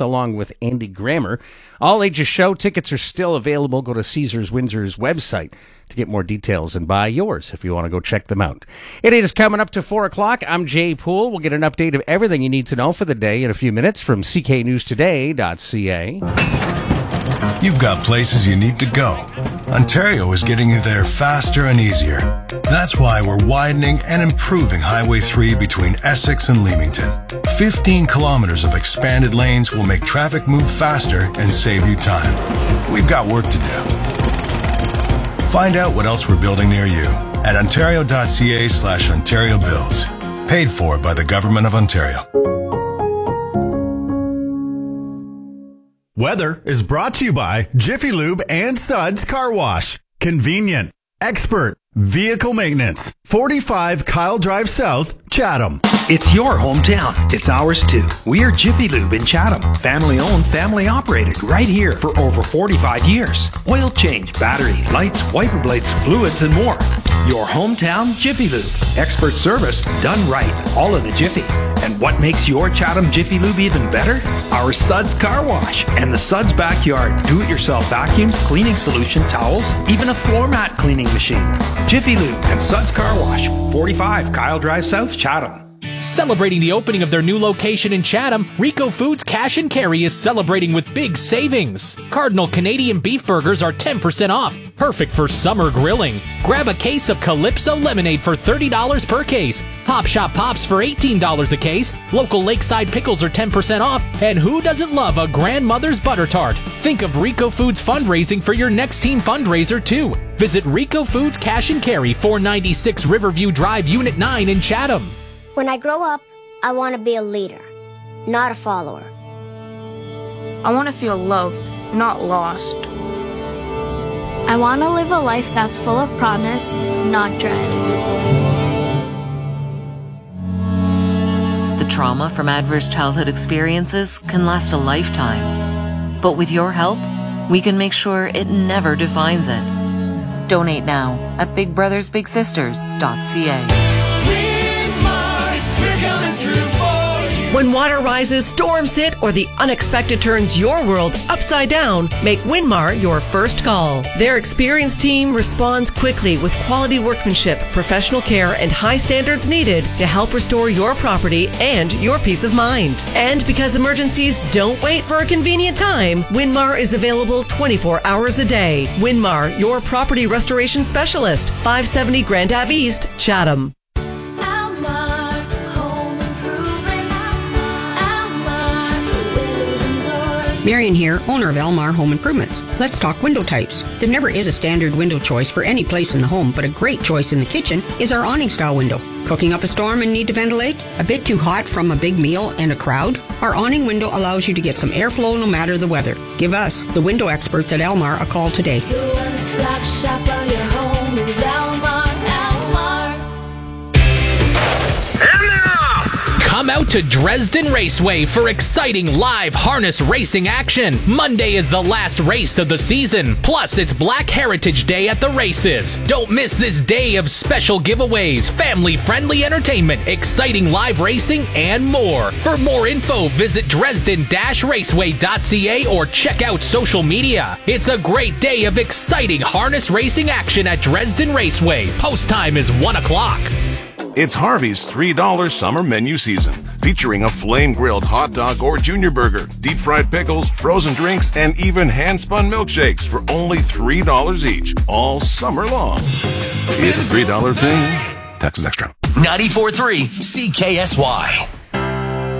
along with Andy Grammer. All Ages Show tickets are still available. Go to Caesars Windsor's website to get more details and buy yours if you want to go check them out. It is coming up to 4 o'clock. I'm Jay Poole. We'll get an update of everything you need to know for the day in a few minutes from cknewstoday.ca. You've got places you need to go. Ontario is getting you there faster and easier. That's why we're widening and improving Highway 3 between Essex and Leamington. 15 kilometers of expanded lanes will make traffic move faster and save you time. We've got work to do. Find out what else we're building near you at ontario.ca/Ontario Builds. Paid for by the Government of Ontario. Weather is brought to you by Jiffy Lube and Suds Car Wash. Convenient, expert, vehicle maintenance. 45 Kyle Drive South, Chatham. It's your hometown. It's ours too. We're Jiffy Lube in Chatham. Family owned, family operated. Right here for over 45 years. Oil change, battery, lights, wiper blades, fluids, and more. Your hometown Jiffy Lube. Expert service done right. All in a jiffy. And what makes your Chatham Jiffy Lube even better? Our Suds Car Wash and the Suds Backyard do-it-yourself vacuums, cleaning solution, towels, even a floor mat cleaning machine. Jiffy Lube and Suds Car Wash, 45 Kyle Drive South, Chatham. Celebrating the opening of their new location in Chatham, Rico Foods Cash and Carry is celebrating with big savings. Cardinal Canadian beef burgers are 10% off, perfect for summer grilling. Grab a case of Calypso lemonade for $30 per case. Pop Shop Pops for $18 a case. Local Lakeside pickles are 10% off. And who doesn't love a grandmother's butter tart? Think of Rico Foods fundraising for your next team fundraiser too. Visit Rico Foods Cash and Carry, 496 Riverview Drive, Unit 9 in Chatham. When I grow up, I want to be a leader, not a follower. I want to feel loved, not lost. I want to live a life that's full of promise, not dread. The trauma from adverse childhood experiences can last a lifetime. But with your help, we can make sure it never defines it. Donate now at bigbrothersbigsisters.ca. When water rises, storms hit, or the unexpected turns your world upside down, make Winmar your first call. Their experienced team responds quickly with quality workmanship, professional care, and high standards needed to help restore your property and your peace of mind. And because emergencies don't wait for a convenient time, Winmar is available 24 hours a day. Winmar, your property restoration specialist, 570 Grand Ave East, Chatham. Marion here, owner of Elmar Home Improvements. Let's talk window types. There never is a standard window choice for any place in the home, but a great choice in the kitchen is our awning style window. Cooking up a storm and need to ventilate? A bit too hot from a big meal and a crowd? Our awning window allows you to get some airflow no matter the weather. Give us, the window experts at Elmar, a call today. The one-stop shop of your home is Elmar. Come out to Dresden Raceway for exciting live harness racing action. Monday is the last race of the season. Plus, it's Black Heritage Day at the races. Don't miss this day of special giveaways, family-friendly entertainment, exciting live racing, and more. For more info, visit dresden-raceway.ca or check out social media. It's a great day of exciting harness racing action at Dresden Raceway. Post time is 1 o'clock. It's Harvey's $3 summer menu season, featuring a flame-grilled hot dog or junior burger, deep-fried pickles, frozen drinks, and even hand-spun milkshakes for only $3 each, all summer long. It's a $3 thing. Taxes extra. 94.3 CKSY.